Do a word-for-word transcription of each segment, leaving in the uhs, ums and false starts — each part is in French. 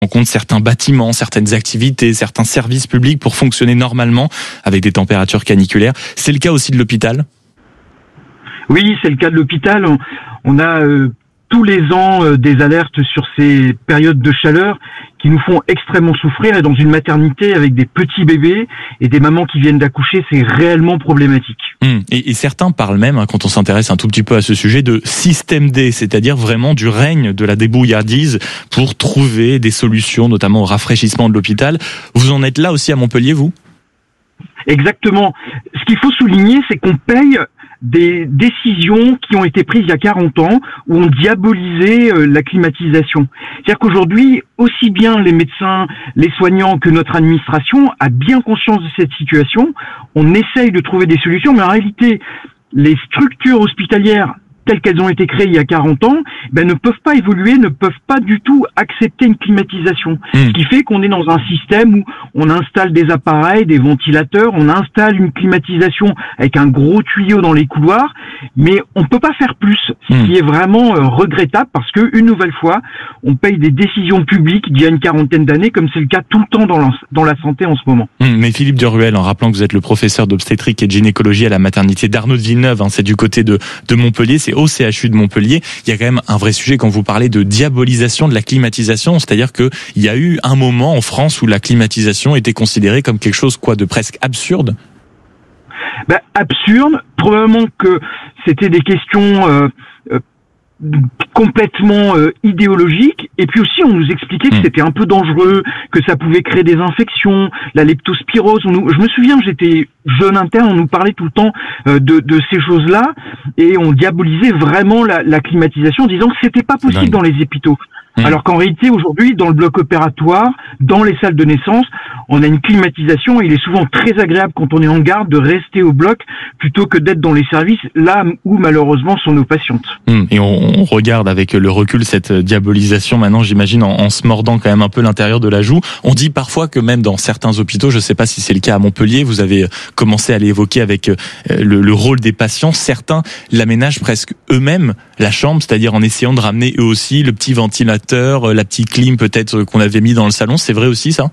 en compte certains bâtiments, certaines activités, certains services publics pour fonctionner normalement avec des températures caniculaires. C'est le cas aussi de l'hôpital ? Oui, c'est le cas de l'hôpital. On, on a euh, tous les ans euh, des alertes sur ces périodes de chaleur qui nous font extrêmement souffrir. Et dans une maternité avec des petits bébés et des mamans qui viennent d'accoucher, c'est réellement problématique. Mmh. Et, et certains parlent même, hein, quand on s'intéresse un tout petit peu à ce sujet, de système D, c'est-à-dire vraiment du règne de la débrouillardise pour trouver des solutions, notamment au rafraîchissement de l'hôpital. Vous en êtes là aussi à Montpellier, vous ? Exactement. Ce qu'il faut souligner, c'est qu'on paye des décisions qui ont été prises il y a quarante ans où on diabolisait euh, la climatisation. C'est-à-dire qu'aujourd'hui, aussi bien les médecins, les soignants que notre administration a bien conscience de cette situation. On essaye de trouver des solutions, mais en réalité, les structures hospitalières telles qu'elles ont été créées il y a quarante ans, ben, ne peuvent pas évoluer, ne peuvent pas du tout accepter une climatisation. Mmh. Ce qui fait qu'on est dans un système où on installe des appareils, des ventilateurs, on installe une climatisation avec un gros tuyau dans les couloirs, mais on peut pas faire plus. Ce mmh. qui est vraiment euh, regrettable parce que, une nouvelle fois, on paye des décisions publiques d'il y a une quarantaine d'années, comme c'est le cas tout le temps dans la, dans la santé en ce moment. Mmh. Mais Philippe Deruel, en rappelant que vous êtes le professeur d'obstétrique et de gynécologie à la maternité d'Arnaud de Villeneuve, hein, c'est du côté de, de Montpellier, c'est au C H U de Montpellier, il y a quand même un vrai sujet quand vous parlez de diabolisation de la climatisation, c'est-à-dire que il y a eu un moment en France où la climatisation était considérée comme quelque chose quoi de presque absurde. Ben, absurde, probablement que c'était des questions euh, euh, complètement euh, idéologiques, et puis aussi on nous expliquait que mmh. c'était un peu dangereux, que ça pouvait créer des infections, la leptospirose. On nous, je me souviens, j'étais jeune interne, on nous parlait tout le temps euh, de, de ces choses-là, et on diabolisait vraiment la, la climatisation en disant que c'était pas possible dans les hôpitaux. Mmh. Alors qu'en réalité, aujourd'hui, dans le bloc opératoire, dans les salles de naissance, on a une climatisation et il est souvent très agréable quand on est en garde de rester au bloc plutôt que d'être dans les services là où malheureusement sont nos patientes. Mmh. Et on, on regarde avec le recul cette diabolisation maintenant, j'imagine, en, en se mordant quand même un peu l'intérieur de la joue. On dit parfois que même dans certains hôpitaux, je ne sais pas si c'est le cas à Montpellier, vous avez commencé à l'évoquer avec le, le rôle des patients, certains l'aménagent presque eux-mêmes la chambre, c'est-à-dire en essayant de ramener eux aussi le petit ventilateur, la petite clim peut-être qu'on avait mis dans le salon. C'est vrai aussi ça ?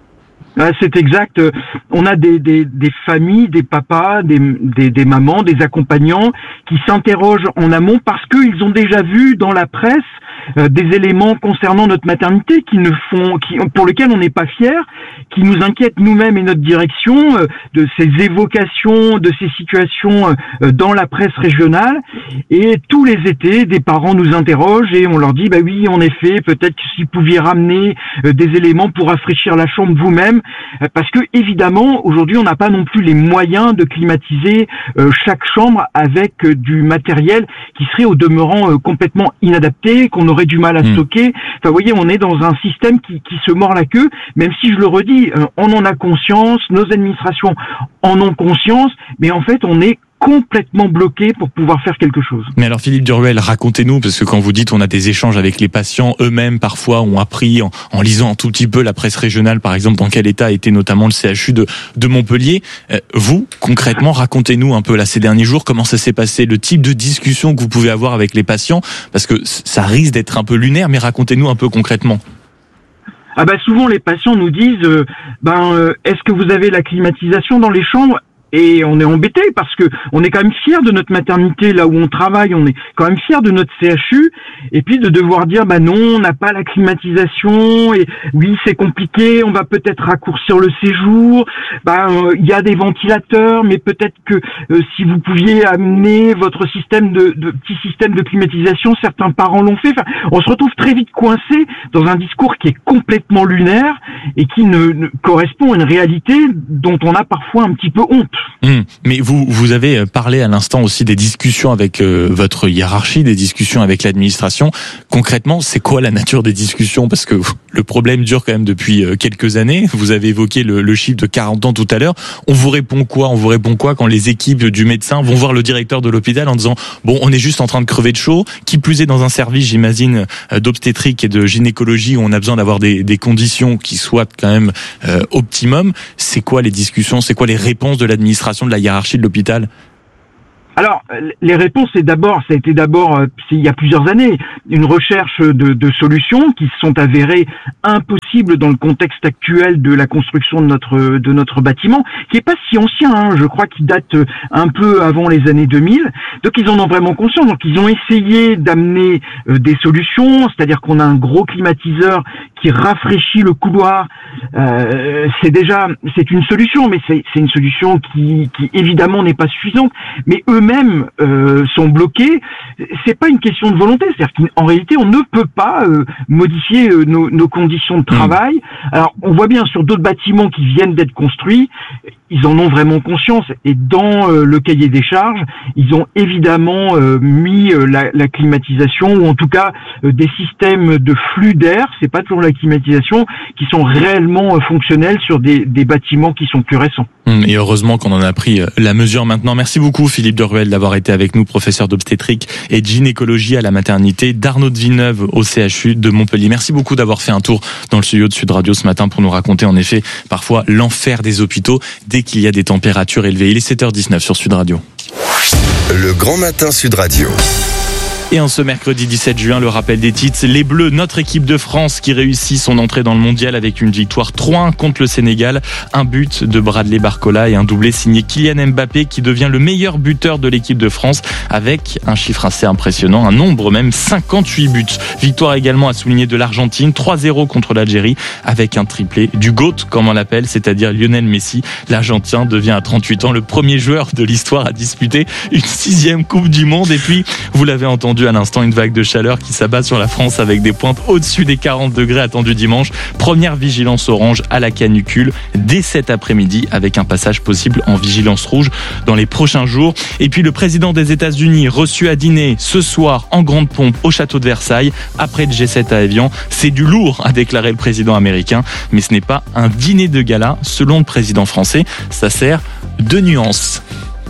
C'est exact. On a des, des, des familles, des papas, des, des, des mamans, des accompagnants qui s'interrogent en amont parce qu'ils ont déjà vu dans la presse euh, des éléments concernant notre maternité qui ne font, qui, pour lesquels on n'est pas fiers, qui nous inquiètent nous-mêmes et notre direction, euh, de ces évocations, de ces situations euh, dans la presse régionale. Et tous les étés, des parents nous interrogent et on leur dit, bah oui, en effet, peut-être que si vous pouviez ramener euh, des éléments pour rafraîchir la chambre vous-même, euh, parce que évidemment, aujourd'hui, on n'a pas non plus les moyens de climatiser euh, chaque chambre avec euh, du matériel qui serait au demeurant euh, complètement inadapté, qu'on aurait du mal à mmh. stocker. Enfin, vous voyez, on est dans un système qui, qui se mord la queue, même si je le redis, euh, on en a conscience, nos administrations en ont conscience, mais en fait, on est complètement bloqué pour pouvoir faire quelque chose. Mais alors Philippe Deruel, racontez-nous, parce que quand vous dites on a des échanges avec les patients, eux-mêmes parfois ont appris en, en lisant un tout petit peu la presse régionale, par exemple, dans quel état était notamment le C H U de, de Montpellier. Euh, vous, concrètement, racontez-nous un peu là ces derniers jours, comment ça s'est passé, le type de discussion que vous pouvez avoir avec les patients, parce que ça risque d'être un peu lunaire, mais racontez-nous un peu concrètement. Ah bah souvent les patients nous disent euh, ben euh, est-ce que vous avez la climatisation dans les chambres ? Et on est embêté parce que on est quand même fiers de notre maternité là où on travaille, on est quand même fiers de notre C H U, et puis de devoir dire bah non, on n'a pas la climatisation, et oui c'est compliqué, on va peut-être raccourcir le séjour, bah il euh, y a des ventilateurs, mais peut-être que euh, si vous pouviez amener votre système de, de petit système de climatisation, certains parents l'ont fait. Enfin, on se retrouve très vite coincé dans un discours qui est complètement lunaire et qui ne, ne correspond à une réalité dont on a parfois un petit peu honte. Mmh. Mais vous vous avez parlé à l'instant aussi des discussions avec euh, votre hiérarchie, des discussions avec l'administration. Concrètement, c'est quoi la nature des discussions ? Parce que le problème dure quand même depuis quelques années. Vous avez évoqué le, le chiffre de quarante ans tout à l'heure. On vous répond quoi ? On vous répond quoi quand les équipes du médecin vont voir le directeur de l'hôpital en disant bon, on est juste en train de crever de chaud. Qui plus est dans un service, j'imagine, d'obstétrique et de gynécologie où on a besoin d'avoir des, des conditions qui soient quand même euh, optimum. C'est quoi les discussions ? C'est quoi les réponses de l'administration, de la hiérarchie de l'hôpital ? Alors, les réponses, c'est d'abord, ça a été d'abord, euh, il y a plusieurs années, une recherche de, de solutions qui se sont avérées impossibles dans le contexte actuel de la construction de notre de notre bâtiment, qui est pas si ancien, hein, je crois qu'il date un peu avant les années deux mille. Donc, ils en ont vraiment conscience. Donc, ils ont essayé d'amener euh, des solutions, c'est-à-dire qu'on a un gros climatiseur qui rafraîchit le couloir. Euh, c'est déjà, c'est une solution, mais c'est, c'est une solution qui, qui évidemment n'est pas suffisante. Mais eux-mêmes euh, sont bloqués. C'est pas une question de volonté, c'est-à-dire qu'en réalité, on ne peut pas euh, modifier euh, nos, nos conditions de travail. Mmh. Alors, on voit bien sur d'autres bâtiments qui viennent d'être construits, ils en ont vraiment conscience. Et dans euh, le cahier des charges, ils ont évidemment euh, mis euh, la, la climatisation, ou en tout cas euh, des systèmes de flux d'air. C'est pas toujours la climatisation, qui sont réellement euh, fonctionnels sur des, des bâtiments qui sont plus récents. Et heureusement qu'on en a pris la mesure maintenant. Merci beaucoup Philippe de Ruel d'avoir été avec nous, professeur d'obstétrique et de gynécologie à la maternité d'Arnaud de Villeneuve au C H U de Montpellier. Merci beaucoup d'avoir fait un tour dans le studio de Sud Radio ce matin pour nous raconter en effet parfois l'enfer des hôpitaux dès qu'il y a des températures élevées. Il est sept heures dix-neuf sur Sud Radio. Le Grand Matin Sud Radio. Et en ce mercredi dix-sept juin, le rappel des titres. Les Bleus, notre équipe de France qui réussit son entrée dans le mondial avec une victoire trois un contre le Sénégal. Un but de Bradley Barcola et un doublé signé Kylian Mbappé qui devient le meilleur buteur de l'équipe de France avec un chiffre assez impressionnant, un nombre même cinquante-huit buts. Victoire également à souligner de l'Argentine, trois zéro contre l'Algérie avec un triplé du GOAT, comme on l'appelle, c'est-à-dire Lionel Messi. L'Argentin devient à trente-huit ans le premier joueur de l'histoire à disputer une sixième Coupe du Monde. Et puis, vous l'avez entendu à l'instant, une vague de chaleur qui s'abat sur la France avec des pointes au-dessus des quarante degrés attendus dimanche. Première vigilance orange à la canicule dès cet après-midi avec un passage possible en vigilance rouge dans les prochains jours. Et puis le président des États-Unis reçu à dîner ce soir en grande pompe au château de Versailles après le G sept à Évian. C'est du lourd, a déclaré le président américain, mais ce n'est pas un dîner de gala selon le président français. Ça sert de nuance.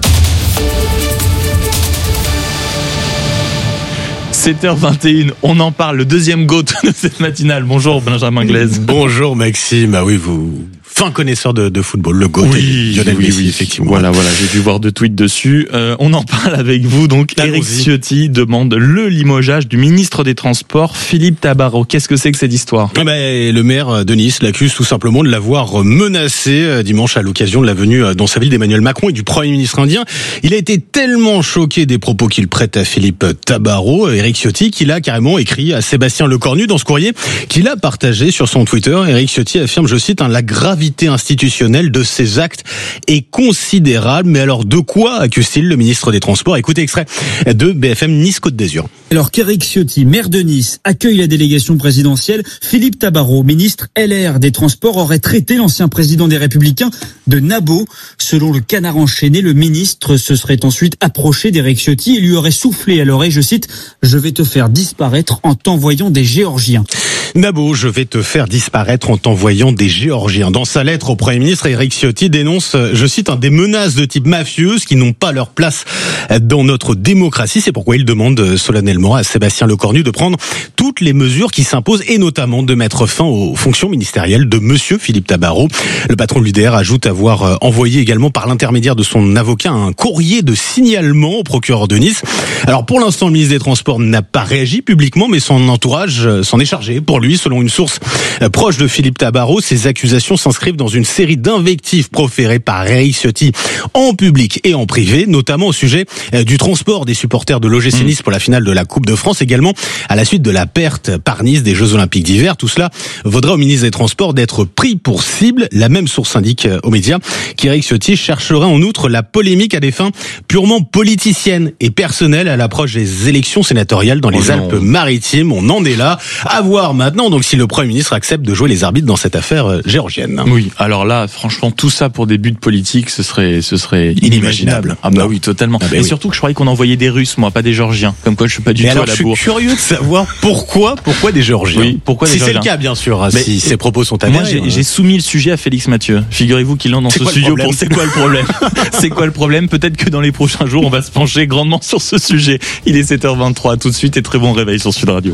sept heures vingt et une, on en parle, le deuxième GOAT de cette matinale. Bonjour Benjamin Glaise. Bonjour Maxime, ah oui, vous, fin connaisseur de, de football, le GOAT, oui, Lionel oui, Messi, oui, effectivement. Voilà, voilà, j'ai dû voir deux tweets dessus. Euh, on en parle avec vous, donc Éric Ciotti demande le limogeage du ministre des Transports, Philippe Tabarot. Qu'est-ce que c'est que cette histoire ? Eh ben, le maire de Nice l'accuse tout simplement de l'avoir menacé dimanche à l'occasion de la venue dans sa ville d'Emmanuel Macron et du Premier ministre indien. Il a été tellement choqué des propos qu'il prête à Philippe Tabarot, Éric Ciotti, qu'il a carrément écrit à Sébastien Lecornu dans ce courrier qu'il a partagé sur son Twitter. Éric Ciotti affirme, je cite, hein, la gravité institutionnelle de ces actes est considérable. Mais alors de quoi accuse-t-il le ministre des Transports ? Écoutez extrait de B F M Nice Côte d'Azur. Alors qu'Éric Ciotti, maire de Nice, accueille la délégation présidentielle, Philippe Tabarot, ministre L R des Transports, aurait traité l'ancien président des Républicains de nabo. Selon le Canard enchaîné, le ministre se serait ensuite approché d'Éric Ciotti et lui aurait soufflé à l'oreille, je cite, « Je vais te faire disparaître en t'envoyant des Géorgiens ». Nabo, je vais te faire disparaître en t'envoyant des Géorgiens. Dans sa lettre au Premier ministre, Éric Ciotti dénonce, je cite, un des menaces de type mafieuse qui n'ont pas leur place dans notre démocratie. C'est pourquoi il demande solennellement à Sébastien Lecornu de prendre toutes les mesures qui s'imposent et notamment de mettre fin aux fonctions ministérielles de monsieur Philippe Tabarot. Le patron de l'U D R ajoute avoir envoyé également par l'intermédiaire de son avocat un courrier de signalement au procureur de Nice. Alors pour l'instant, le ministre des Transports n'a pas réagi publiquement, mais son entourage s'en est chargé. Pour lui, selon une source proche de Philippe Tabarot, ces accusations s'inscrivent dans une série d'invectives proférées par Éric Ciotti en public et en privé, notamment au sujet du transport des supporters de l'O G C Nice pour la finale de la Coupe de France, également à la suite de la perte par Nice des Jeux Olympiques d'hiver. Tout cela vaudra au ministre des Transports d'être pris pour cible. La même source indique aux médias qu'Éric Ciotti chercherait en outre la polémique à des fins purement politiciennes et personnelles à l'approche des élections sénatoriales dans les oh Alpes-Maritimes. On en est là. À voir maintenant donc si le Premier ministre accepte de jouer les arbitres dans cette affaire géorgienne. Oui, alors là, franchement, tout ça pour des buts politiques, ce serait, ce serait inimaginable. inimaginable. Ah bah non. Oui, totalement. Ah bah et oui. Surtout que je croyais qu'on envoyait des Russes, moi, pas des Géorgiens. Comme quoi, je suis pas du Mais tout alors, à la bourre. Je suis curieux de savoir pourquoi, pourquoi des Géorgiens. Oui, pourquoi des si Géorgiens. c'est le cas, bien sûr, Mais si ces propos sont avérés. Moi, j'ai, j'ai soumis le sujet à Félix Mathieu. Figurez-vous qu'il entre dans ce studio pour c'est quoi le problème. C'est quoi le problème? Peut-être que dans les prochains jours, on va se pencher grandement sur ce sujet. Il est sept heures vingt-trois, tout de suite, et très bon réveil sur Sud Radio.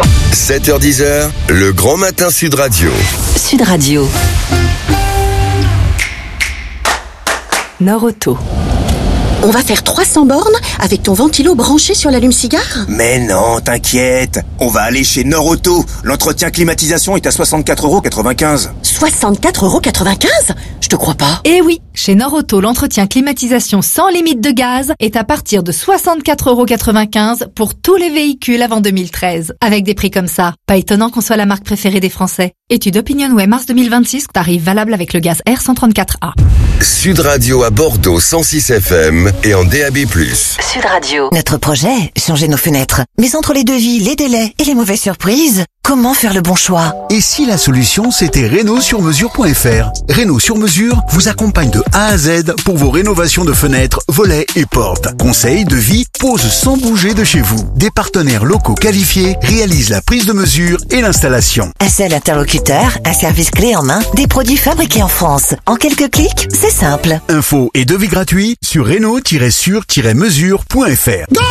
sept heures dix, le Grand Matin Sud Radio. Sud Radio. Nord Auto. On va faire trois cents bornes avec ton ventilo branché sur l'allume-cigare? Mais non, t'inquiète. On va aller chez Norauto. L'entretien climatisation est à soixante-quatre euros quatre-vingt-quinze. soixante-quatre euros quatre-vingt-quinze? Je te crois pas. Eh oui, chez Norauto, l'entretien climatisation sans limite de gaz est à partir de soixante-quatre euros quatre-vingt-quinze pour tous les véhicules avant deux mille treize. Avec des prix comme ça, pas étonnant qu'on soit la marque préférée des Français. Étude OpinionWay mars deux mille vingt-six, tarif valable avec le gaz R cent trente-quatre A. Sud Radio à Bordeaux cent six F M et en D A B plus. Sud Radio. Notre projet, changer nos fenêtres. Mais entre les devis, les délais et les mauvaises surprises, comment faire le bon choix? Et si la solution c'était Renault sur mesure point F R? Renault sur mesure vous accompagne de A à Z pour vos rénovations de fenêtres, volets et portes. Conseils, devis, pose sans bouger de chez vous. Des partenaires locaux qualifiés réalisent la prise de mesure et l'installation. Un seul interlocuteur, un service clé en main, des produits fabriqués en France. En quelques clics, c'est simple. Infos et devis gratuits sur Renault sur mesure point F R. Go!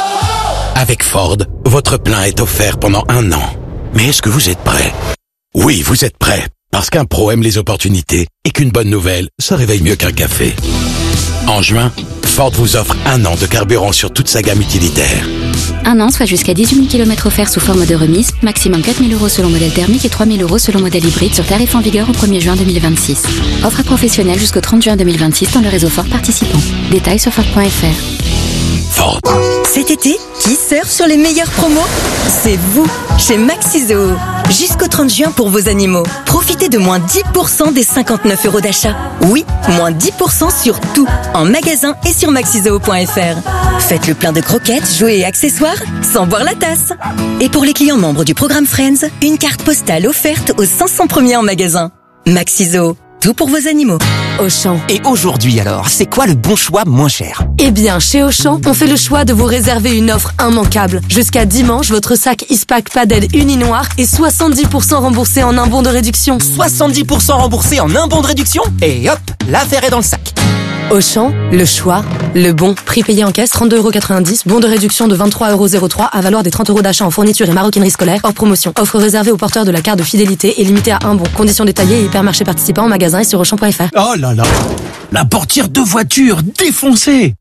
Avec Ford, votre plein est offert pendant un an. Mais est-ce que vous êtes prêt? Oui, vous êtes prêt. Parce qu'un pro aime les opportunités et qu'une bonne nouvelle, ça réveille mieux qu'un café. En juin, Ford vous offre un an de carburant sur toute sa gamme utilitaire. Un an, soit jusqu'à dix-huit mille kilomètres offerts sous forme de remise, maximum quatre mille euros selon modèle thermique et trois mille euros selon modèle hybride sur tarif en vigueur au premier juin deux mille vingt-six. Offre à professionnels jusqu'au trente juin deux mille vingt-six dans le réseau Ford participant. Détails sur Ford point F R. Ford. Cet été, qui surfe sur les meilleures promos? C'est vous, chez Maxizo. Jusqu'au trente juin pour vos animaux. Profitez de moins dix pour cent des cinquante-neuf euros d'achat. Oui, moins dix pour cent sur tout, en magasin et sur maxizoo point F R. Faites le plein de croquettes, jouets et accessoires, sans boire la tasse. Et pour les clients membres du programme Friends, une carte postale offerte aux cinq cents premiers en magasin. Maxizo. Tout pour vos animaux. Auchan. Et aujourd'hui alors, c'est quoi le bon choix moins cher? Eh bien, chez Auchan, on fait le choix de vous réserver une offre immanquable. Jusqu'à dimanche, votre sac Ispac Padel uni noir est soixante-dix pour cent remboursé en un bon de réduction. soixante-dix pour cent remboursé en un bon de réduction? Et hop, l'affaire est dans le sac. Auchan, le choix, le bon. Prix payé en caisse, trente-deux euros quatre-vingt-dix. Bon de réduction de vingt-trois euros zéro trois à valeur des trente euros d'achat en fourniture et maroquinerie scolaire. Hors promotion. Offre réservée aux porteurs de la carte de fidélité et limitée à un bon. Conditions détaillées et hypermarché participant en magasin et sur auchan point F R. Oh là là, la portière de voiture défoncée.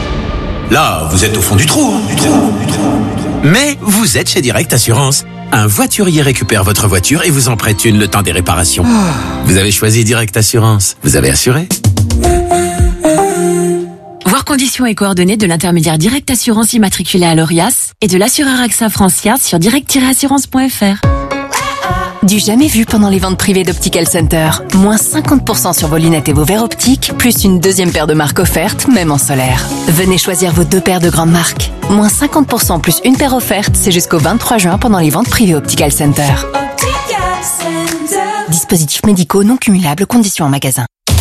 Là, vous êtes au fond du trou, hein, du trou, du trou. Mais vous êtes chez Direct Assurance. Un voiturier récupère votre voiture et vous en prête une le temps des réparations. Oh. Vous avez choisi Direct Assurance. Vous avez assuré. Voir conditions et coordonnées de l'intermédiaire Direct Assurance immatriculé à l'Orias et de l'assureur A X A Francia sur direct tiret assurance point F R. Du jamais vu pendant les ventes privées d'Optical Center. Moins cinquante pour cent sur vos lunettes et vos verres optiques, plus une deuxième paire de marques offerte, même en solaire. Venez choisir vos deux paires de grandes marques. Moins cinquante pour cent plus une paire offerte, c'est jusqu'au vingt-trois juin pendant les ventes privées Optical Center. Optical Center. Dispositifs médicaux non cumulables, conditions en magasin.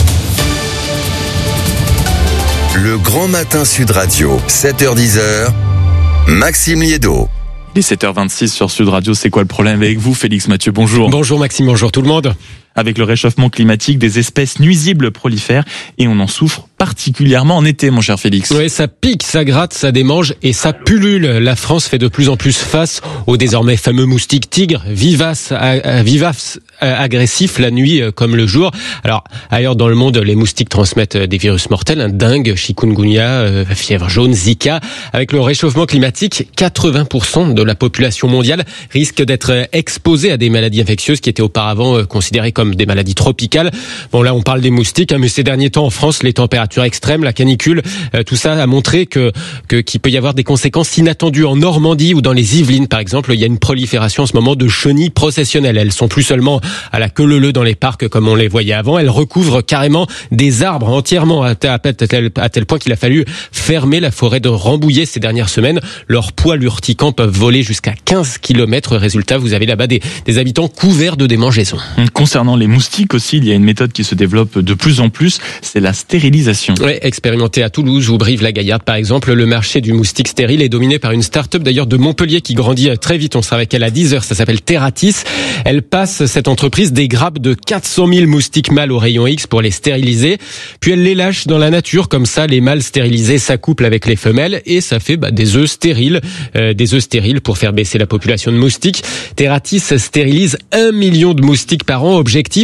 Le Grand Matin Sud Radio, sept heures dix, Maxime Liédo. Il est sept heures vingt-six sur Sud Radio. C'est quoi le problème avec vous, Félix Mathieu? Bonjour. Bonjour Maxime, bonjour tout le monde. Avec le réchauffement climatique, des espèces nuisibles prolifèrent et on en souffre particulièrement en été, mon cher Félix. Oui, ça pique, ça gratte, ça démange et ça pullule. La France fait de plus en plus face aux désormais fameux moustiques tigres, vivaces, vivaces, agressifs la nuit comme le jour. Alors, ailleurs dans le monde, les moustiques transmettent des virus mortels, hein, dengue, chikungunya, fièvre jaune, Zika. Avec le réchauffement climatique, quatre-vingts pour cent de la population mondiale risque d'être exposée à des maladies infectieuses qui étaient auparavant considérées comme des maladies tropicales. Bon, là, on parle des moustiques, hein, mais ces derniers temps en France, les températures extrêmes, la canicule, euh, tout ça a montré que, que qu'il peut y avoir des conséquences inattendues en Normandie ou dans les Yvelines, par exemple. Il y a une prolifération en ce moment de chenilles processionnelles. Elles sont plus seulement à la queue leu-leu dans les parcs comme on les voyait avant. Elles recouvrent carrément des arbres entièrement à tel, à tel, à tel point qu'il a fallu fermer la forêt de Rambouillet ces dernières semaines. Leurs poils urticants peuvent voler jusqu'à quinze kilomètres. Résultat, vous avez là-bas des, des habitants couverts de démangeaisons. Concernant les moustiques aussi, il y a une méthode qui se développe de plus en plus, c'est la stérilisation. Oui, expérimenté à Toulouse ou Brive-la-Gaillarde par exemple, le marché du moustique stérile est dominé par une start-up d'ailleurs de Montpellier qui grandit très vite. On sera avec elle à dix heures, ça s'appelle Terratis. Elle passe, cette entreprise, des grappes de quatre cent mille moustiques mâles au rayon X pour les stériliser. Puis elle les lâche dans la nature, comme ça les mâles stérilisés s'accouplent avec les femelles et ça fait bah, des œufs stériles, euh, des œufs stériles pour faire baisser la population de moustiques. Terratis stérilise un million de moustiques par an. Objectif,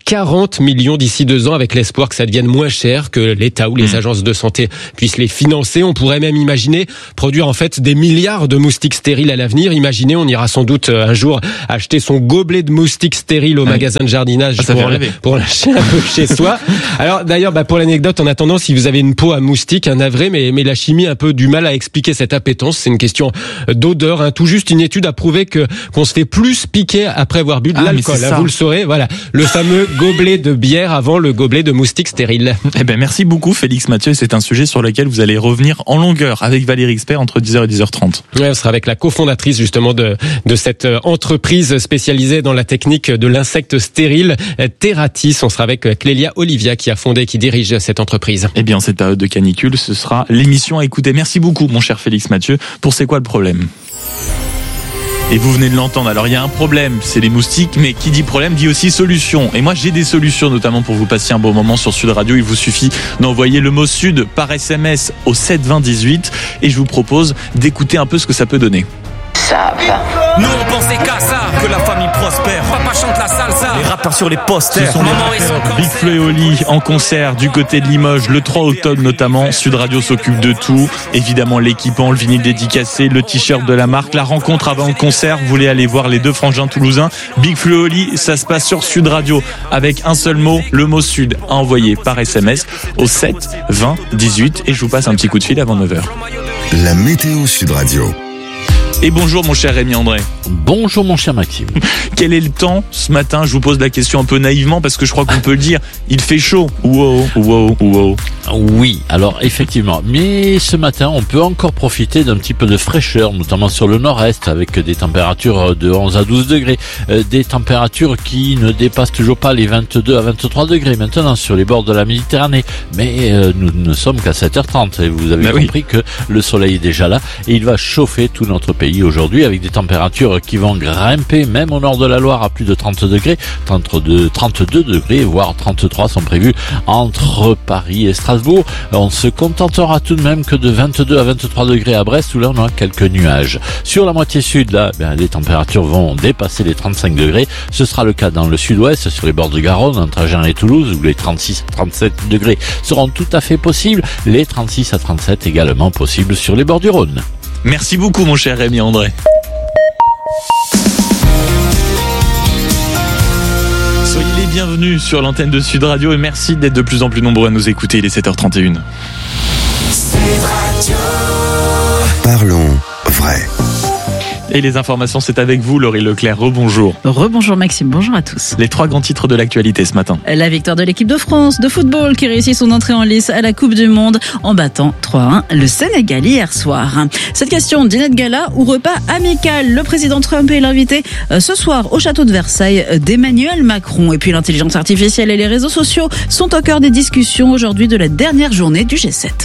quarante millions d'ici deux ans, avec l'espoir que ça devienne moins cher, que l'État ou les mmh. agences de santé puissent les financer. On pourrait même imaginer produire en fait des milliards de moustiques stériles à l'avenir. Imaginez, on ira sans doute un jour acheter son gobelet de moustiques stériles au ouais. magasin de jardinage ah, pour, pour lâcher un peu chez soi. Alors d'ailleurs, bah, pour l'anecdote, en attendant, si vous avez une peau à moustique, un navré, mais, mais la chimie a un peu du mal à expliquer cette appétence. C'est une question d'odeur. Hein. Tout juste une étude a prouvé que qu'on se fait plus piquer après avoir bu de ah, l'alcool. Hein, vous le saurez. Voilà, le fameux gobelet de bière avant le gobelet de moustiques stériles. Eh ben merci beaucoup Félix Mathieu. C'est un sujet sur lequel vous allez revenir en longueur avec Valérie Expert entre dix heures et dix heures trente. Ouais, on sera avec la cofondatrice justement de de cette entreprise spécialisée dans la technique de l'insecte stérile, Terratis. On sera avec Clélia Olivia qui a fondé, qui dirige cette entreprise. Eh bien, en cette période de canicule, ce sera l'émission à écouter. Merci beaucoup, mon cher Félix Mathieu. Pour C'est quoi le problème ? Et vous venez de l'entendre. Alors, il y a un problème, c'est les moustiques, mais qui dit problème dit aussi solution. Et moi, j'ai des solutions, notamment pour vous passer un bon moment sur Sud Radio. Il vous suffit d'envoyer le mot Sud par S M S au sept vingt dix-huit et je vous propose d'écouter un peu ce que ça peut donner. Nous on pensait qu'à ça, que la famille prospère. Papa chante la salsa, les rappeurs sur les posters. Ce sont Maman et son Big Flo et Oli en concert du côté de Limoges le trois octobre notamment. Sud Radio s'occupe de tout. Évidemment l'équipement, le vinyle dédicacé, le t-shirt de la marque, la rencontre avant le concert. Vous voulez aller voir les deux frangins toulousains. Big Flo et Oli, ça se passe sur Sud Radio avec un seul mot, le mot Sud, à envoyer par S M S au sept vingt dix-huit et je vous passe un petit coup de fil avant neuf heures. La météo Sud Radio. Et bonjour mon cher Rémi André. Bonjour mon cher Maxime. Quel est le temps ce matin ? Je vous pose la question un peu naïvement parce que je crois qu'on peut le dire. Il fait chaud. Wow, wow, wow. Oui, alors effectivement. Mais ce matin, on peut encore profiter d'un petit peu de fraîcheur, notamment sur le nord-est, avec des températures de onze à douze degrés. Euh, des températures qui ne dépassent toujours pas les vingt-deux à vingt-trois degrés maintenant sur les bords de la Méditerranée. Mais euh, nous ne sommes qu'à sept heures trente et vous avez bah compris oui. que le soleil est déjà là et il va chauffer tout notre pays aujourd'hui avec des températures qui vont grimper même au nord de la Loire à plus de trente degrés, trente-deux, trente-deux degrés, voire trente-trois sont prévus entre Paris et Strasbourg. On se contentera tout de même que de vingt-deux à vingt-trois degrés à Brest où là on a quelques nuages. Sur la moitié sud, là, ben, les températures vont dépasser les trente-cinq degrés. Ce sera le cas dans le sud-ouest, sur les bords de Garonne, entre Agen et Toulouse, où les trente-six à trente-sept degrés seront tout à fait possibles. Les trente-six à trente-sept également possibles sur les bords du Rhône. Merci beaucoup mon cher Rémi André. Soyez les bienvenus sur l'antenne de Sud Radio et merci d'être de plus en plus nombreux à nous écouter. Il est sept heures trente et une. Sud Radio. Parlons vrai. Et les informations, c'est avec vous, Laurie Leclerc. Rebonjour. Rebonjour Maxime, bonjour à tous. Les trois grands titres de l'actualité ce matin. La victoire de l'équipe de France de football qui réussit son entrée en lice à la Coupe du Monde en battant trois à un le Sénégal hier soir. Cette question, dîner de gala ou repas amical ? Le président Trump est l'invité ce soir au château de Versailles d'Emmanuel Macron. Et puis l'intelligence artificielle et les réseaux sociaux sont au cœur des discussions aujourd'hui de la dernière journée du G sept.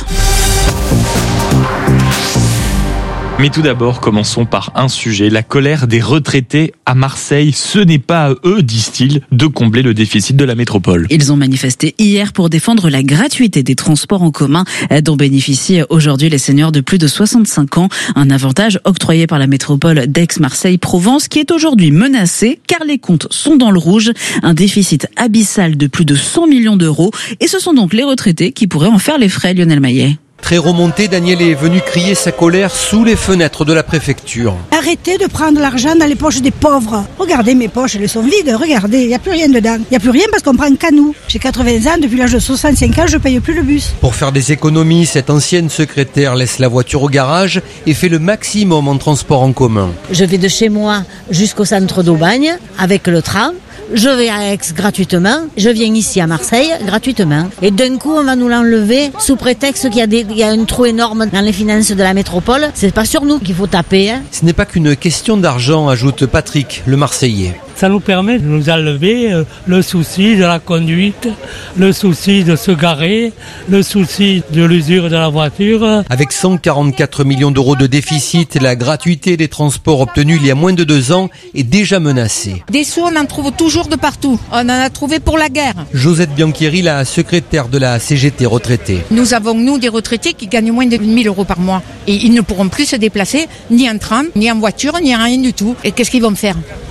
Mais tout d'abord, commençons par un sujet, la colère des retraités à Marseille. Ce n'est pas à eux, disent-ils, de combler le déficit de la métropole. Ils ont manifesté hier pour défendre la gratuité des transports en commun dont bénéficient aujourd'hui les seniors de plus de soixante-cinq ans. Un avantage octroyé par la métropole d'Aix-Marseille-Provence qui est aujourd'hui menacée car les comptes sont dans le rouge. Un déficit abyssal de plus de cent millions d'euros. Et ce sont donc les retraités qui pourraient en faire les frais, Lionel Maillet. Très remonté, Daniel est venu crier sa colère sous les fenêtres de la préfecture. Arrêtez de prendre l'argent dans les poches des pauvres. Regardez, mes poches, elles sont vides. Regardez, il n'y a plus rien dedans. Il n'y a plus rien parce qu'on prend qu'à nous. J'ai quatre-vingts ans, depuis l'âge de soixante-cinq ans, je ne paye plus le bus. Pour faire des économies, cette ancienne secrétaire laisse la voiture au garage et fait le maximum en transport en commun. Je vais de chez moi jusqu'au centre d'Aubagne avec le tram. Je vais à Aix gratuitement, je viens ici à Marseille gratuitement. Et d'un coup, on va nous l'enlever sous prétexte qu'il y a, des, il y a un trou énorme dans les finances de la métropole. C'est pas sur nous qu'il faut taper. Hein. Ce n'est pas qu'une question d'argent, ajoute Patrick, le Marseillais. Ça nous permet de nous enlever euh, le souci de la conduite, le souci de se garer, le souci de l'usure de la voiture. Avec cent quarante-quatre millions d'euros de déficit, la gratuité des transports obtenus il y a moins de deux ans est déjà menacée. Des sous, on en trouve toujours de partout. On en a trouvé pour la guerre. Josette Bianchieri, la secrétaire de la C G T retraitée. Nous avons, nous, des retraités qui gagnent moins de mille euros par mois. Et ils ne pourront plus se déplacer, ni en tram, ni en voiture, ni en rien du tout. Et qu'est-ce qu'ils vont faire ?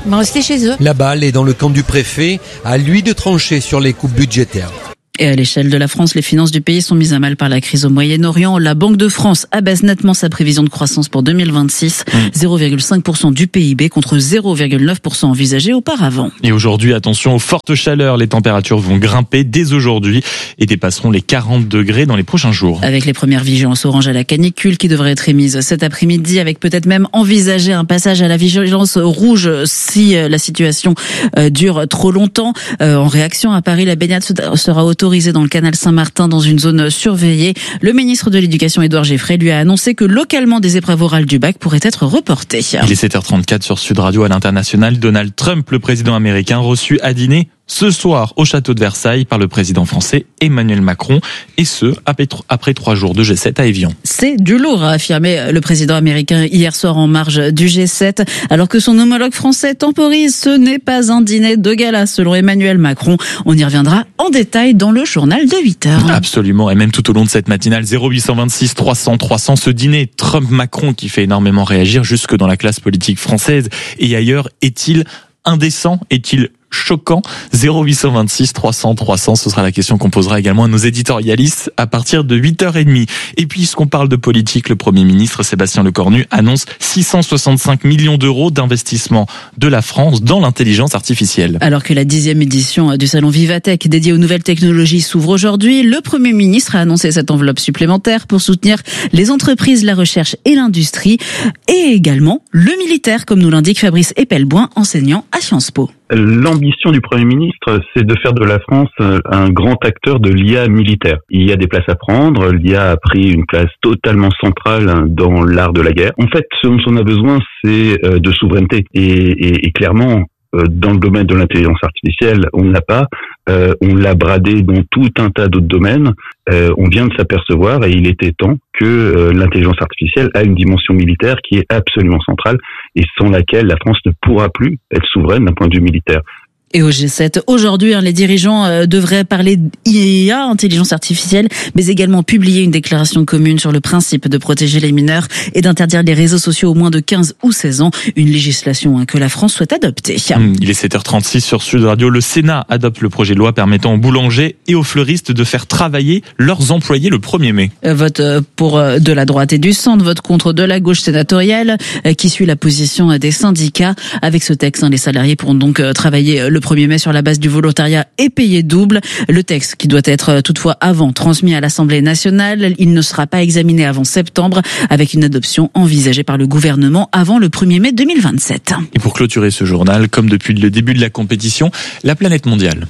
Ils vont rester chez eux. La balle est dans le camp du préfet, à lui de trancher sur les coupes budgétaires. Et à l'échelle de la France, les finances du pays sont mises à mal par la crise au Moyen-Orient. La Banque de France abaisse nettement sa prévision de croissance pour deux mille vingt-six, mmh. zéro virgule cinq pour cent du P I B contre zéro virgule neuf pour cent envisagé auparavant. Et aujourd'hui, attention aux fortes chaleurs, les températures vont grimper dès aujourd'hui et dépasseront les quarante degrés dans les prochains jours. Avec les premières vigilances orange à la canicule qui devraient être émises cet après-midi, avec peut-être même envisager un passage à la vigilance rouge si la situation dure trop longtemps. En réaction, à Paris, la baignade sera autorisée dans le canal Saint-Martin dans une zone surveillée. Le ministre de l'Éducation, Édouard Géfray, lui a annoncé que localement des épreuves orales du bac pourraient être reportées. Il est sept heures trente-quatre sur Sud Radio. À l'international. Donald Trump, le président américain, reçu à dîner ce soir au château de Versailles par le président français Emmanuel Macron, et ce après trois jours de G sept à Évian. C'est du lourd, a affirmé le président américain hier soir en marge du G sept, alors que son homologue français temporise. Ce n'est pas un dîner de gala selon Emmanuel Macron. On y reviendra en détail dans le journal de huit heures. Absolument, et même tout au long de cette matinale, zéro huit cent vingt-six trois cents trois cents, ce dîner Trump-Macron qui fait énormément réagir jusque dans la classe politique française et ailleurs. Est-il indécent? Est-il choquant? Zéro huit cent vingt-six trois cents trois cents, ce sera la question qu'on posera également à nos éditorialistes à partir de huit heures trente. Et puisqu'on parle de politique, le Premier ministre Sébastien Lecornu annonce six cent soixante-cinq millions d'euros d'investissement de la France dans l'intelligence artificielle. Alors que la dixième édition du salon Vivatech dédié aux nouvelles technologies s'ouvre aujourd'hui, le Premier ministre a annoncé cette enveloppe supplémentaire pour soutenir les entreprises, la recherche et l'industrie, et également le militaire, comme nous l'indique Fabrice Epelboin, enseignant à Sciences Po. L'ambition du Premier ministre, c'est de faire de la France un grand acteur de l'I A militaire. Il y a des places à prendre, l'I A a pris une place totalement centrale dans l'art de la guerre. En fait, ce dont on a besoin, c'est de souveraineté. Et, et, et clairement, dans le domaine de l'intelligence artificielle, on ne l'a pas. Euh, on l'a bradé dans tout un tas d'autres domaines. Euh, on vient de s'apercevoir, et il était temps, que euh, l'intelligence artificielle a une dimension militaire qui est absolument centrale et sans laquelle la France ne pourra plus être souveraine d'un point de vue militaire. Et au G sept, aujourd'hui, les dirigeants devraient parler d'I A, intelligence artificielle, mais également publier une déclaration commune sur le principe de protéger les mineurs et d'interdire les réseaux sociaux aux moins de quinze ou seize ans, une législation que la France souhaite adopter. Il est sept heures trente-six sur Sud Radio. Le Sénat adopte le projet de loi permettant aux boulangers et aux fleuristes de faire travailler leurs employés le premier mai. Vote pour de la droite et du centre, vote contre de la gauche sénatoriale, qui suit la position des syndicats. Avec ce texte, les salariés pourront donc travailler le premier mai sur la base du volontariat et payé double. Le texte, qui doit être toutefois avant transmis à l'Assemblée nationale, il ne sera pas examiné avant septembre, avec une adoption envisagée par le gouvernement avant le premier mai deux mille vingt-sept. Et pour clôturer ce journal, comme depuis le début de la compétition, la planète mondiale.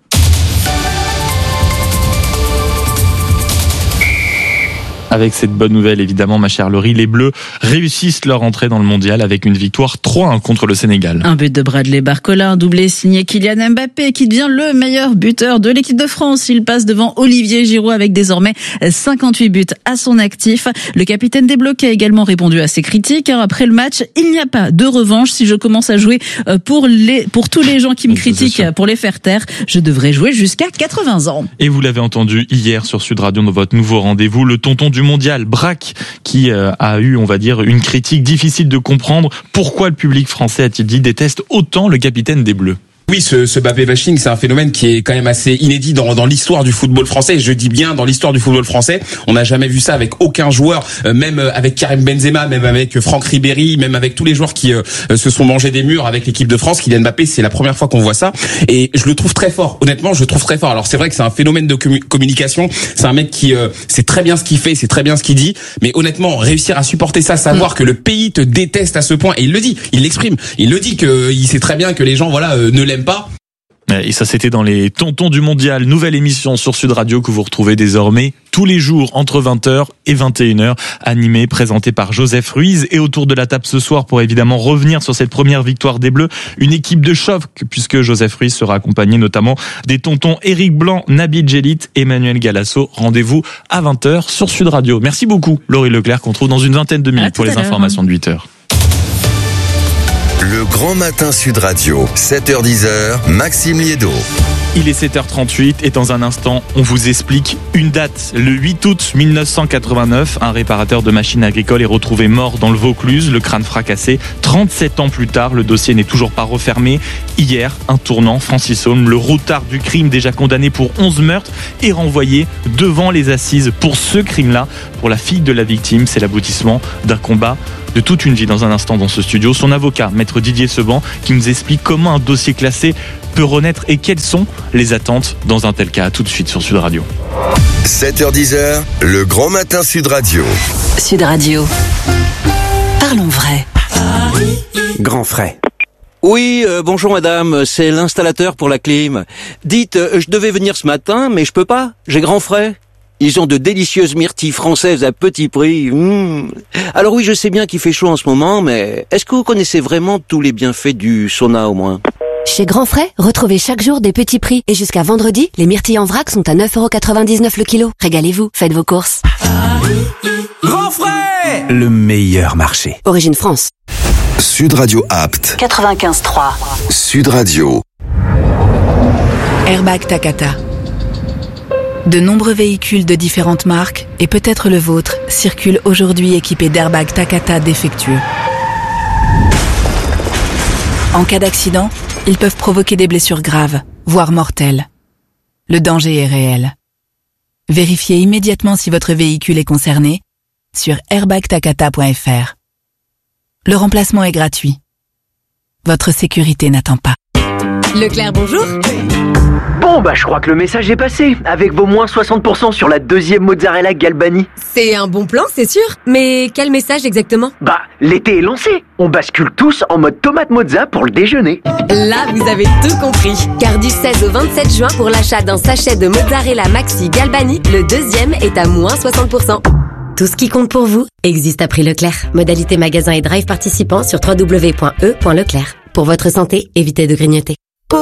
Avec cette bonne nouvelle, évidemment, ma chère Laurie, les Bleus réussissent leur entrée dans le mondial avec une victoire trois un contre le Sénégal. Un but de Bradley Barcola, un doublé signé Kylian Mbappé, qui devient le meilleur buteur de l'équipe de France. Il passe devant Olivier Giroud avec désormais cinquante-huit buts à son actif. Le capitaine des Bleus a également répondu à ses critiques. Après le match, il n'y a pas de revanche. Si je commence à jouer pour les, pour tous les gens qui me critiquent, pour les faire taire, je devrais jouer jusqu'à quatre-vingts ans. Et vous l'avez entendu hier sur Sud Radio dans votre nouveau rendez-vous, le tonton du mondial, Braque, qui euh, a eu, on va dire, une critique difficile de comprendre. Pourquoi le public français, a-t-il dit, déteste autant le capitaine des Bleus? Oui, ce, ce Mbappé bashing, c'est un phénomène qui est quand même assez inédit dans, dans l'histoire du football français. Et je dis bien dans l'histoire du football français. On n'a jamais vu ça avec aucun joueur, euh, même avec Karim Benzema, même avec Franck Ribéry, même avec tous les joueurs qui euh, se sont mangés des murs avec l'équipe de France. Kylian Mbappé, c'est la première fois qu'on voit ça. Et je le trouve très fort. Honnêtement, je le trouve très fort. Alors c'est vrai que c'est un phénomène de commu- communication. C'est un mec qui euh, sait très bien ce qu'il fait, c'est très bien ce qu'il dit. Mais honnêtement, réussir à supporter ça, savoir mmh. que le pays te déteste à ce point, et il le dit, il l'exprime, il le dit que il sait très bien que les gens, voilà, euh, ne l'aiment pas. Et ça, c'était dans les Tontons du Mondial, nouvelle émission sur Sud Radio que vous retrouvez désormais tous les jours entre vingt heures et vingt et une heures, animée, présentée par Joseph Ruiz. Et autour de la table ce soir, pour évidemment revenir sur cette première victoire des Bleus, une équipe de choc, puisque Joseph Ruiz sera accompagné notamment des tontons Éric Blanc, Nabil Djellit, Emmanuel Galasso. Rendez-vous à vingt heures sur Sud Radio. Merci beaucoup, Laurie Leclerc, qu'on trouve dans une vingtaine de minutes pour les informations de huit heures. Le Grand Matin Sud Radio, sept heures dix, Maxime Liédo. Il est sept heures trente-huit et dans un instant, on vous explique une date. Le huit août mille neuf cent quatre-vingt-neuf, un réparateur de machines agricoles est retrouvé mort dans le Vaucluse, le crâne fracassé. trente-sept ans plus tard, le dossier n'est toujours pas refermé. Hier, un tournant, Francis Holm, le routard du crime déjà condamné pour onze meurtres, est renvoyé devant les assises pour ce crime-là. Pour la fille de la victime, c'est l'aboutissement d'un combat de toute une vie. Dans un instant dans ce studio, son avocat, maître Didier Seban, qui nous explique comment un dossier classé peut renaître et quelles sont les attentes dans un tel cas. À tout de suite sur Sud Radio. sept heures dix, le Grand Matin Sud Radio. Sud Radio. Parlons vrai. Grand frais. Oui, euh, bonjour madame, c'est l'installateur pour la clim. Dites, euh, je devais venir ce matin, mais je peux pas, j'ai grand frais. Ils ont de délicieuses myrtilles françaises à petit prix. Mmh. Alors oui, je sais bien qu'il fait chaud en ce moment, mais est-ce que vous connaissez vraiment tous les bienfaits du sauna au moins ? Chez Grand Frais, retrouvez chaque jour des petits prix. Et jusqu'à vendredi, les myrtilles en vrac sont à neuf euros quatre-vingt-dix-neuf le kilo. Régalez-vous, faites vos courses. Grand Frais, le meilleur marché. Origine France. Sud Radio Apt. quatre-vingt-quinze trois. Sud Radio. Airbag Takata. De nombreux véhicules de différentes marques, et peut-être le vôtre, circulent aujourd'hui équipés d'airbags Takata défectueux. En cas d'accident, ils peuvent provoquer des blessures graves, voire mortelles. Le danger est réel. Vérifiez immédiatement si votre véhicule est concerné sur airbag takata point f r. Le remplacement est gratuit. Votre sécurité n'attend pas. Leclerc, bonjour. Bon, bah je crois que le message est passé, avec vos moins soixante pour cent sur la deuxième mozzarella Galbani. C'est un bon plan, c'est sûr. Mais quel message exactement ? Bah, l'été est lancé. On bascule tous en mode tomate mozza pour le déjeuner. Là, vous avez tout compris. Car du seize au vingt-sept juin, pour l'achat d'un sachet de mozzarella Maxi Galbani, le deuxième est à moins soixante pour cent. Tout ce qui compte pour vous existe à prix Leclerc. Modalité magasin et drive participants sur w w w point e point leclerc. Pour votre santé, évitez de grignoter.